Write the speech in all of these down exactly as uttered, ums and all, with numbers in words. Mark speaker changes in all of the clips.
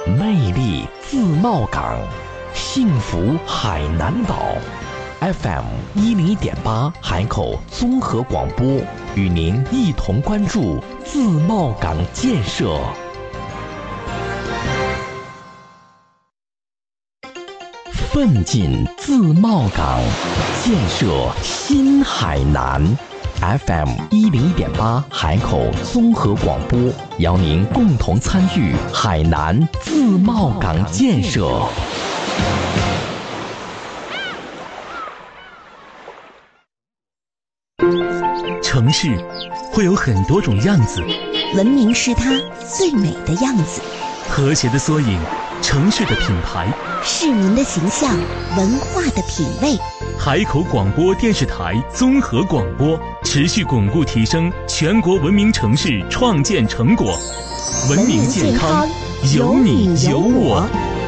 Speaker 1: 魅力自贸港，幸福海南岛。F M 一零一点八海口综合广播，与您一同关注自贸港建设。奋进自贸港，建设新海南。F M 一零一点八海口综合广播，邀您共同参与海南自贸港建设。
Speaker 2: 城市会有很多种样子，
Speaker 3: 文明是它最美的样子，
Speaker 2: 和谐的缩影，城市的品牌，
Speaker 3: 市民的形象，文化的品味。
Speaker 2: 海口广播电视台综合广播持续巩固提升全国文明城市创建成果，文明健康有你有我。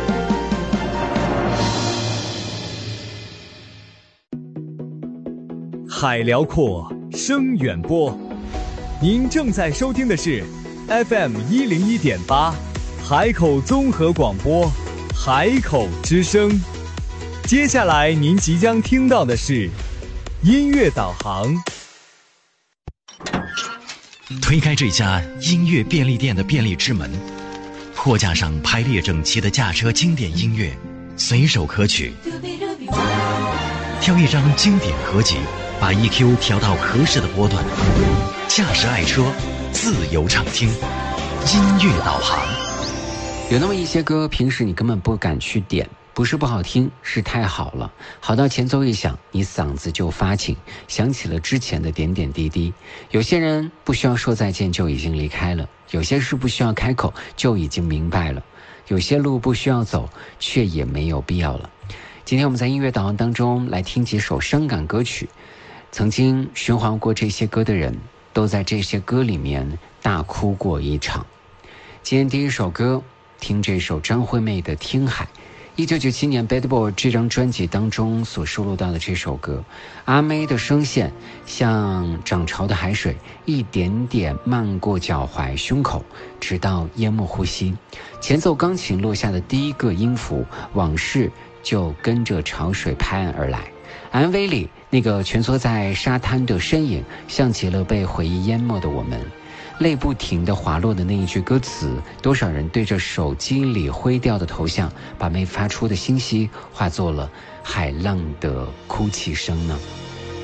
Speaker 4: 海辽阔，声远播。您正在收听的是 F M 一零一点八海口综合广播，海口之声。接下来您即将听到的是音乐导航。
Speaker 5: 推开这家音乐便利店的便利之门，货架上排列整齐的驾车经典音乐，随手可取。挑一张经典合集，把 E Q 调到合适的波段，驾驶爱车，自由畅听。音乐导航。
Speaker 6: 有那么一些歌，平时你根本不敢去点，不是不好听，是太好了，好到前奏一响，你嗓子就发紧，想起了之前的点点滴滴。有些人不需要说再见就已经离开了，有些事不需要开口就已经明白了，有些路不需要走，却也没有必要了。今天我们在音乐导航当中来听几首伤感歌曲，曾经循环过这些歌的人，都在这些歌里面大哭过一场。今天第一首歌，听这首张惠妹的《听海》。一九九七年 Billboard 这张专辑当中所收录到的这首歌，阿妹的声线像涨潮的海水，一点点漫过脚踝胸口，直到淹没呼吸。前奏钢琴落下的第一个音符，往事就跟着潮水拍岸而来。 M V 里那个蜷缩在沙滩的身影，像极了被回忆淹没的我们。泪不停地滑落的那一句歌词，多少人对着手机里灰掉的头像，把没发出的信息化作了海浪的哭泣声呢？